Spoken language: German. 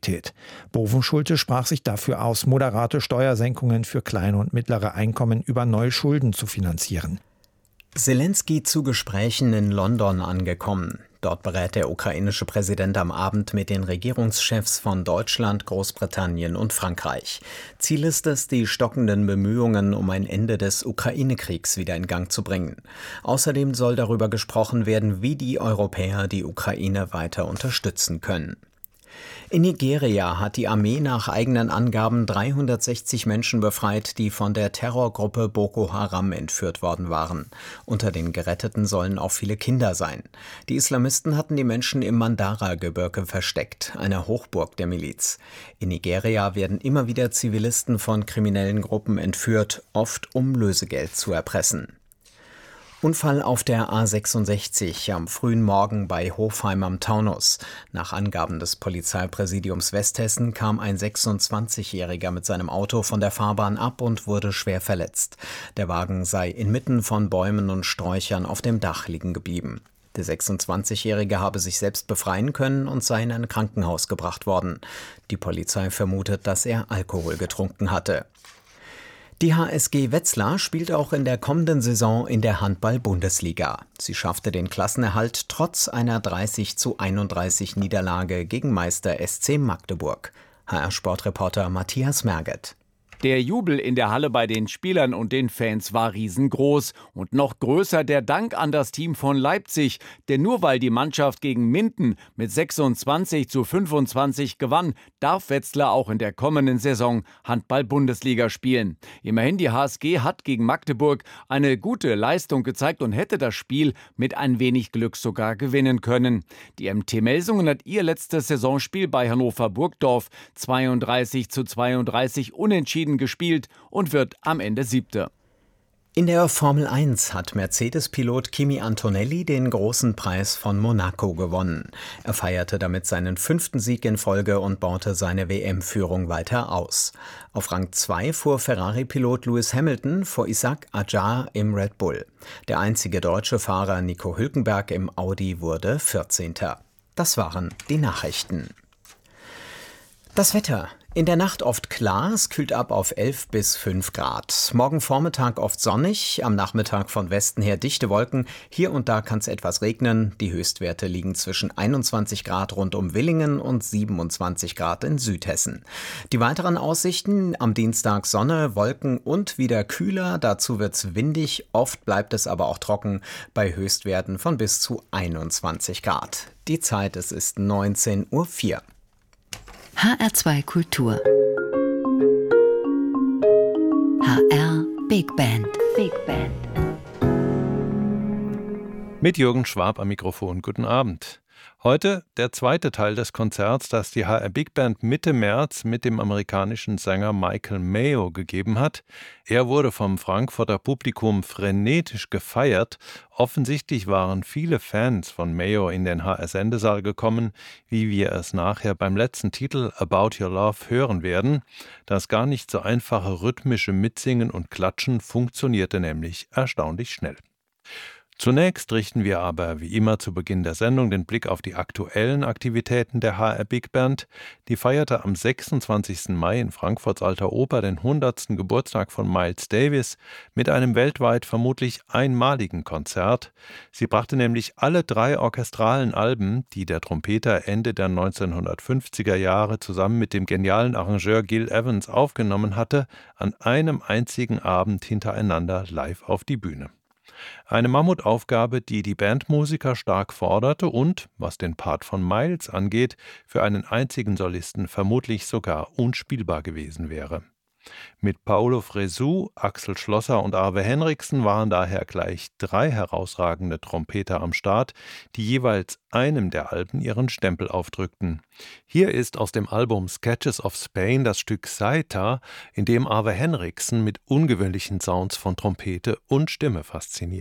Solidarität. Bovenschulte sprach sich dafür aus, moderate Steuersenkungen für kleine und mittlere Einkommen über neue Schulden zu finanzieren. Selenskyj zu Gesprächen in London angekommen. Dort berät der ukrainische Präsident am Abend mit den Regierungschefs von Deutschland, Großbritannien und Frankreich. Ziel ist es, die stockenden Bemühungen um ein Ende des Ukraine-Kriegs wieder in Gang zu bringen. Außerdem soll darüber gesprochen werden, wie die Europäer die Ukraine weiter unterstützen können. In Nigeria hat die Armee nach eigenen Angaben 360 Menschen befreit, die von der Terrorgruppe Boko Haram entführt worden waren. Unter den Geretteten sollen auch viele Kinder sein. Die Islamisten hatten die Menschen im Mandara-Gebirge versteckt, einer Hochburg der Miliz. In Nigeria werden immer wieder Zivilisten von kriminellen Gruppen entführt, oft um Lösegeld zu erpressen. Unfall auf der A66 am frühen Morgen bei Hofheim am Taunus. Nach Angaben des Polizeipräsidiums Westhessen kam ein 26-Jähriger mit seinem Auto von der Fahrbahn ab und wurde schwer verletzt. Der Wagen sei inmitten von Bäumen und Sträuchern auf dem Dach liegen geblieben. Der 26-Jährige habe sich selbst befreien können und sei in ein Krankenhaus gebracht worden. Die Polizei vermutet, dass er Alkohol getrunken hatte. Die HSG Wetzlar spielt auch in der kommenden Saison in der Handball-Bundesliga. Sie schaffte den Klassenerhalt trotz einer 30:31 Niederlage gegen Meister SC Magdeburg. HR-Sportreporter Matthias Merget. Der Jubel in der Halle bei den Spielern und den Fans war riesengroß. Und noch größer der Dank an das Team von Leipzig. Denn nur weil die Mannschaft gegen Minden mit 26:25 gewann, darf Wetzlar auch in der kommenden Saison Handball-Bundesliga spielen. Immerhin, die HSG hat gegen Magdeburg eine gute Leistung gezeigt und hätte das Spiel mit ein wenig Glück sogar gewinnen können. Die MT Melsungen hat ihr letztes Saisonspiel bei Hannover Burgdorf 32:32 unentschieden gespielt und wird am Ende Siebter. In der Formel 1 hat Mercedes-Pilot Kimi Antonelli den großen Preis von Monaco gewonnen. Er feierte damit seinen 5. Sieg in Folge und baute seine WM-Führung weiter aus. Auf Rang 2 fuhr Ferrari-Pilot Lewis Hamilton vor Isaac Adjar im Red Bull. Der einzige deutsche Fahrer Nico Hülkenberg im Audi wurde 14. Das waren die Nachrichten. Das Wetter. In der Nacht oft klar, es kühlt ab auf 11 bis 5 Grad. Morgen Vormittag oft sonnig, am Nachmittag von Westen her dichte Wolken. Hier und da kann es etwas regnen. Die Höchstwerte liegen zwischen 21 Grad rund um Willingen und 27 Grad in Südhessen. Die weiteren Aussichten: am Dienstag Sonne, Wolken und wieder kühler. Dazu wird's windig, oft bleibt es aber auch trocken bei Höchstwerten von bis zu 21 Grad. Die Zeit, es ist 19:04 Uhr. HR2 Kultur. HR Big Band. Big Band. Mit Jürgen Schwab am Mikrofon. Guten Abend. Heute der zweite Teil des Konzerts, das die HR Big Band Mitte März mit dem amerikanischen Sänger Michael Mayo gegeben hat. Er wurde vom Frankfurter Publikum frenetisch gefeiert. Offensichtlich waren viele Fans von Mayo in den HR-Sendesaal gekommen, wie wir es nachher beim letzten Titel About Your Love hören werden. Das gar nicht so einfache rhythmische Mitsingen und Klatschen funktionierte nämlich erstaunlich schnell. Zunächst richten wir aber wie immer zu Beginn der Sendung den Blick auf die aktuellen Aktivitäten der HR Big Band. Die feierte am 26. Mai in Frankfurts Alter Oper den 100. Geburtstag von Miles Davis mit einem weltweit vermutlich einmaligen Konzert. Sie brachte nämlich alle 3 orchestralen Alben, die der Trompeter Ende der 1950er Jahre zusammen mit dem genialen Arrangeur Gil Evans aufgenommen hatte, an einem einzigen Abend hintereinander live auf die Bühne. Eine Mammutaufgabe, die die Bandmusiker stark forderte und, was den Part von Miles angeht, für einen einzigen Solisten vermutlich sogar unspielbar gewesen wäre. Mit Paolo Fresu, Axel Schlosser und Arve Henriksen waren daher gleich 3 herausragende Trompeter am Start, die jeweils einem der Alben ihren Stempel aufdrückten. Hier ist aus dem Album Sketches of Spain das Stück Saita, in dem Arve Henriksen mit ungewöhnlichen Sounds von Trompete und Stimme fasziniert.